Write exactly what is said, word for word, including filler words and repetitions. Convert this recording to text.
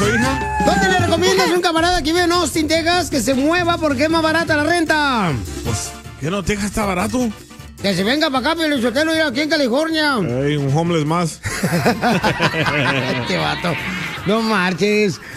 eso, hija? ¿Dónde le recomiendas a un camarada que vive en Austin, Texas, que se mueva porque es más barata la renta? Pues, ¿qué no, Texas está barato? Que se venga para acá, Piolichotelo, aquí en California. Ey, un homeless más. Este vato. No marches.